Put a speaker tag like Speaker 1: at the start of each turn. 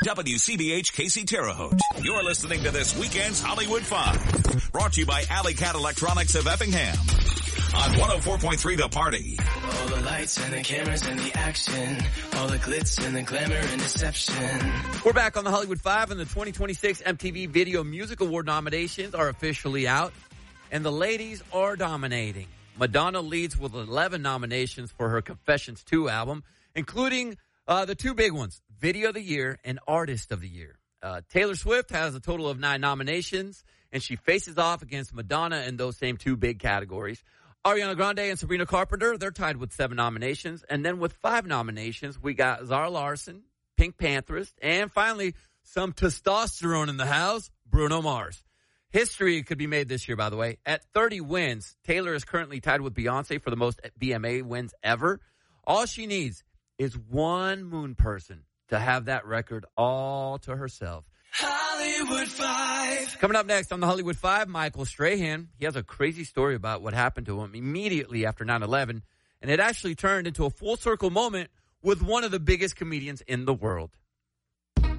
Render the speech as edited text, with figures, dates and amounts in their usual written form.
Speaker 1: WCBH Casey Terre Haute. You're listening to this weekend's Hollywood Five. Brought to you by Alley Cat Electronics of Effingham. On 104.3 The Party.
Speaker 2: All the lights and the cameras and the action. All the glitz and the glamour and deception.
Speaker 3: We're back on the Hollywood Five, and the 2026 MTV Video Music Award nominations are officially out, and the ladies are dominating. Madonna leads with 11 nominations for her Confessions 2 album, including the two big ones, Video of the Year and Artist of the Year. Taylor Swift has a total of 9 nominations, and she faces off against Madonna in those same two big categories. Ariana Grande and Sabrina Carpenter, they're tied with 7 nominations. And then with 5 nominations, we got Zara Larsson, Pink Pantherist, and finally, some testosterone in the house, Bruno Mars. History could be made this year, by the way. At 30 wins, Taylor is currently tied with Beyonce for the most BMA wins ever. All she needs is one moon person to have that record all to herself.
Speaker 2: Hollywood Five.
Speaker 3: Coming up next on the Hollywood Five, Michael Strahan. He has a crazy story about what happened to him immediately after 9/11, and it actually turned into a full circle moment with one of the biggest comedians in the world.